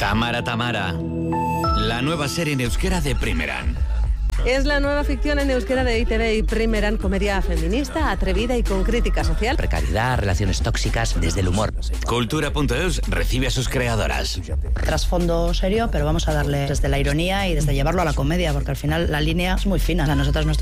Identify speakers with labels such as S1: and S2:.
S1: Tamara Tamara, la nueva serie en euskera de Primeran.
S2: Es la nueva ficción en euskera de ITV y Primeran, comedia feminista, atrevida y con crítica social.
S3: Precariedad, relaciones tóxicas, desde el humor.
S1: Cultura.eus recibe a sus creadoras.
S4: Trasfondo serio, pero vamos a darle desde la ironía y desde llevarlo a la comedia, porque al final la línea es muy fina. A nosotras nuestros